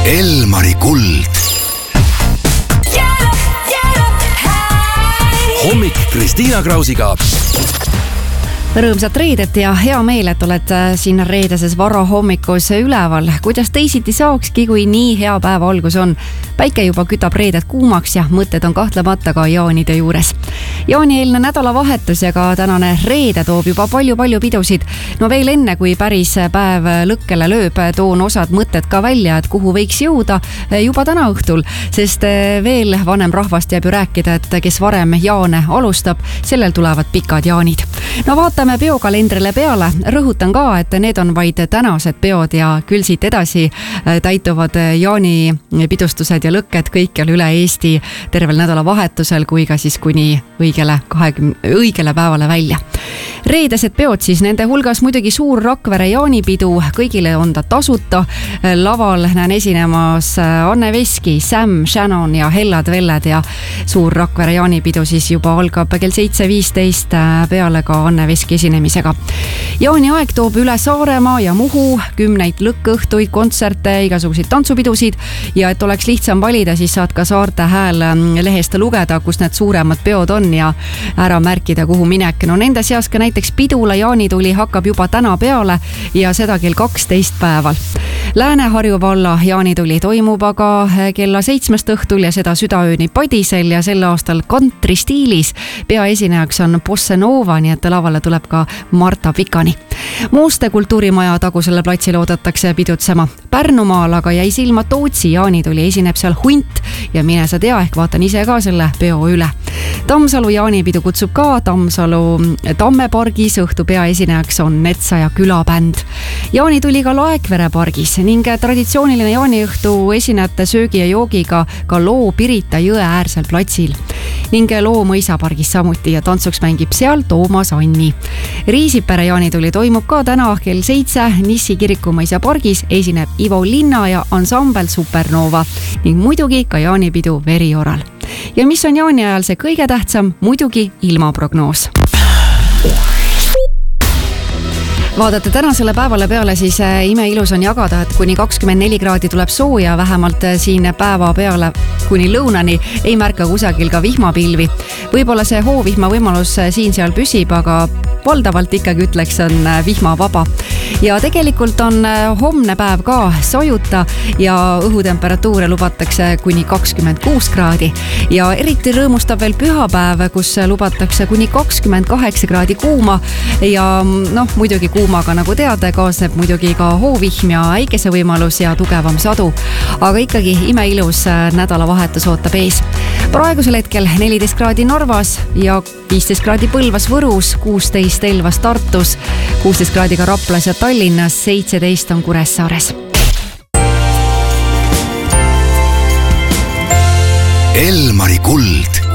Elmari kuld. Hommik Kristiina Krausiga. Rõõmsat reedet ja hea meel, et oled siin reedeses varahommikus üleval. Kuidas teisiti saakski, kui nii hea päeva algus on? Päike juba kütab reedet kuumaks ja mõtted on kahtlemata ka jaanide juures. Jaani-eelne nädalavahetus ja ka tänane reede toob juba palju pidusid. No veel enne, kui päris päev lõkkele lööb, toon osad mõtted ka välja, et kuhu võiks jõuda juba täna õhtul, sest veel vanem rahvast jääb ju rääkida, et kes varem jaane alustab, sellel tulevad pikad jaanid. No vaatame peokalendrile peale. Rõhutan ka, et need on vaid tänased peod ja küll siit edasi täituvad jaanipidustused ja lõkked kõikjal üle Eesti tervel nädalavahetusel kui ka siis kuni õigele päevale välja. Reedesed peod siis, nende hulgas muidugi suur Rakvere jaanipidu, kõigile on ta tasuta. Laval näen esinemas Anne Veski, Sam, Shannon ja Hellad Velled ja suur Rakvere jaanipidu siis juba algab kell 7.15 peale ka Anne Veski esinemisega. Jaani aeg toob üle Saaremaa ja Muhu, 10 lõkkõhtuid, kontserte, igasuguseid tantsupidusid ja et oleks lihtsam valida, siis saad ka Saarte Hääl lehest lugeda, kus need suuremad peod on ja ära märkida, kuhu minek. No nende seas ka näiteks Pidula jaanituli hakkab juba täna peale ja seda kell 12 päeval. Lääne-Harju valla jaanituli toimub aga kella 7 õhtul ja seda südaööni Padisel ja sel aastal kantri stiilis. Peaesinejaks on Bossa Nova, nii et lavale tuleb ka Marta Pikani. Mooste kultuurimaja tagusele platsile oodatakse pidutsema. Pärnumaal aga jäi silma Tootsi jaanituli, esineb seal Hunt ja mine sa tea, ehk vaatan ise ka selle peo üle. Tammsalu jaanipidu kutsub ka Tammsalu Tammepargis, õhtu peaesinejaks on Netsa ja külabänd. Jaani tuli ka Laekvere pargis ning traditsiooniline jaaniõhtu esinejate söögi ja joogiga ka Loo Pirita jõe äärsel platsil ning Loo mõisapargis samuti ja tantsuks mängib seal Toomas Anni. Riisipere jaanituli toimub ka täna kell 7 Nissi kirikumõisa pargis, esineb Ivo Linna ja ansambel Supernova ning muidugi ka jaanipidu Verioral. Ja mis on jaani ajal see kõige tähtsam? Muidugi ilmaprognoos. Vaadate tänasele päevale peale, siis imeilus on jagada, et kuni 24 kraadi tuleb sooja, vähemalt siin päeva peale kuni lõunani ei märka kusagil ka vihmapilvi. Võib-olla see hoovihma võimalus siin-seal püsib, aga valdavalt ikkagi ütleks on vihmavaba. Ja tegelikult on homne päev ka sojuta ja õhutemperatuure lubatakse kuni 26 kraadi. Ja eriti rõõmustab veel pühapäev, kus lubatakse kuni 28 kraadi kuuma ja muidugi kuumaga, nagu teada, kaasneb muidugi ka hoovihm ja äikesevõimalus ja tugevam sadu. Aga ikkagi imeilus nädalavahetus ootab ees. Praegusel hetkel 14 kraadi Narvas ja 15 kraadi Põlvas, Võrus, 16 Elvas, Tartus, 16 kraadi ka Raplas ja Tallinnas, 17 on Kuressaares. Elmari kuld.